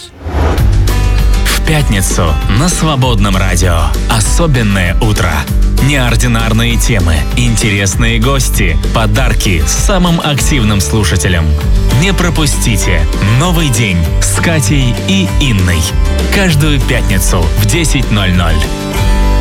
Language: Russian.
услышишь. В пятницу на Свободном радио. Особенное утро. Неординарные темы, интересные гости, подарки самым активным слушателям. Не пропустите «Новый день» с Катей и Инной. Каждую пятницу в 10:00.